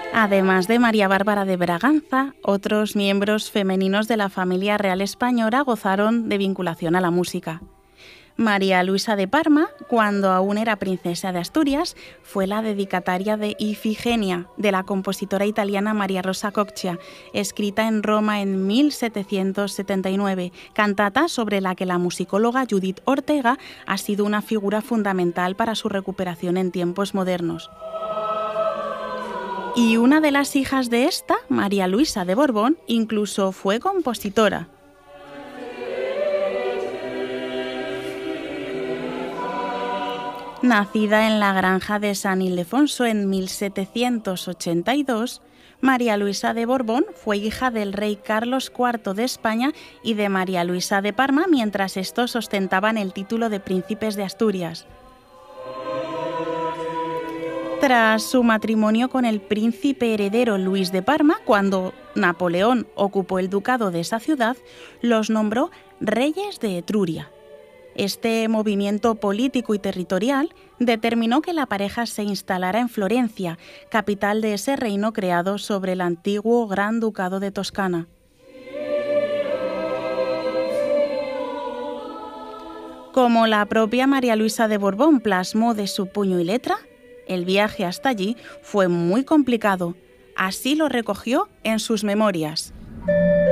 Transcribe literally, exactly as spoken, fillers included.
Además de María Bárbara de Braganza, otros miembros femeninos de la familia real española gozaron de vinculación a la música. María Luisa de Parma, cuando aún era princesa de Asturias, fue la dedicataria de Ifigenia, de la compositora italiana María Rosa Coccia, escrita en Roma en mil setecientos setenta y nueve, cantata sobre la que la musicóloga Judith Ortega ha sido una figura fundamental para su recuperación en tiempos modernos. Y una de las hijas de esta, María Luisa de Borbón, incluso fue compositora. Nacida en la granja de San Ildefonso en mil setecientos ochenta y dos, María Luisa de Borbón fue hija del rey Carlos cuarto de España y de María Luisa de Parma, mientras estos ostentaban el título de príncipes de Asturias. Tras su matrimonio con el príncipe heredero Luis de Parma, cuando Napoleón ocupó el ducado de esa ciudad, los nombró reyes de Etruria. Este movimiento político y territorial determinó que la pareja se instalara en Florencia, capital de ese reino creado sobre el antiguo Gran Ducado de Toscana. Como la propia María Luisa de Borbón plasmó de su puño y letra, el viaje hasta allí fue muy complicado. Así lo recogió en sus memorias.